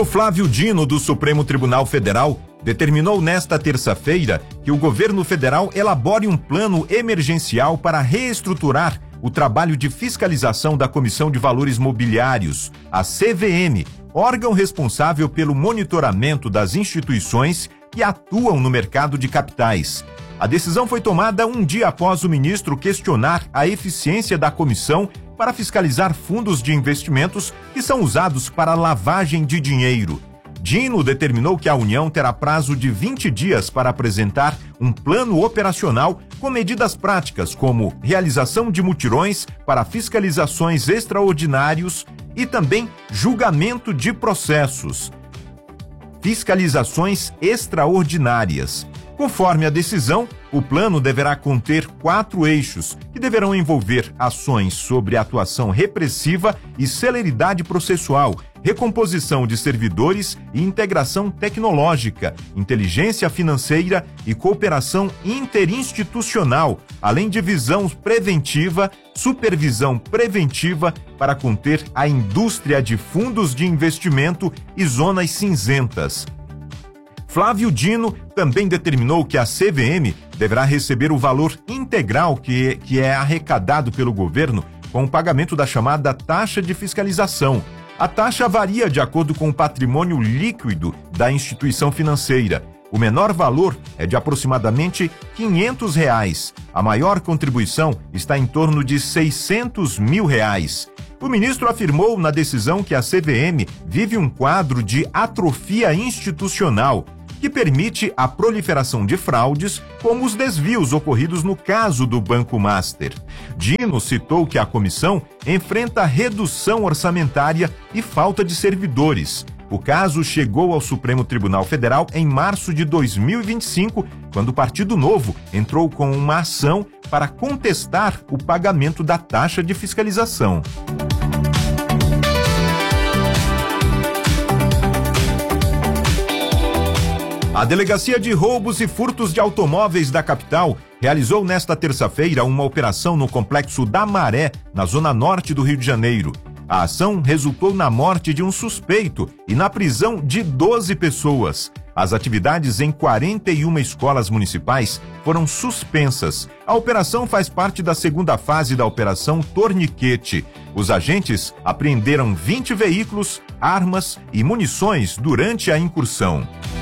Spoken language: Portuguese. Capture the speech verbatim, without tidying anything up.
O Flávio Dino, do Supremo Tribunal Federal, determinou nesta terça-feira que o governo federal elabore um plano emergencial para reestruturar o trabalho de fiscalização da Comissão de Valores Mobiliários, a C V M, órgão responsável pelo monitoramento das instituições que atuam no mercado de capitais. A decisão foi tomada um dia após o ministro questionar a eficiência da comissão para fiscalizar fundos de investimentos que são usados para lavagem de dinheiro. Dino determinou que a União terá prazo de vinte dias para apresentar um plano operacional com medidas práticas como realização de mutirões para fiscalizações extraordinários e também julgamento de processos. Fiscalizações extraordinárias. Conforme a decisão, o plano deverá conter quatro eixos, que deverão envolver ações sobre atuação repressiva e celeridade processual, recomposição de servidores e integração tecnológica, inteligência financeira e cooperação interinstitucional, além de visão preventiva, supervisão preventiva para conter a indústria de fundos de investimento e zonas cinzentas. Flávio Dino também determinou que a C V M deverá receber o valor integral que, que é arrecadado pelo governo com o pagamento da chamada taxa de fiscalização. A taxa varia de acordo com o patrimônio líquido da instituição financeira. O menor valor é de aproximadamente quinhentos reais. A maior contribuição está em torno de seiscentos mil reais. O ministro afirmou na decisão que a C V M vive um quadro de atrofia institucional que permite a proliferação de fraudes, como os desvios ocorridos no caso do Banco Master. Dino citou que a comissão enfrenta redução orçamentária e falta de servidores. O caso chegou ao Supremo Tribunal Federal em março de dois mil e vinte e cinco, quando o Partido Novo entrou com uma ação para contestar o pagamento da taxa de fiscalização. A Delegacia de Roubos e Furtos de Automóveis da capital realizou nesta terça-feira uma operação no Complexo da Maré, na zona norte do Rio de Janeiro. A ação resultou na morte de um suspeito e na prisão de doze pessoas. As atividades em quarenta e uma escolas municipais foram suspensas. A operação faz parte da segunda fase da Operação Torniquete. Os agentes apreenderam vinte veículos, armas e munições durante a incursão.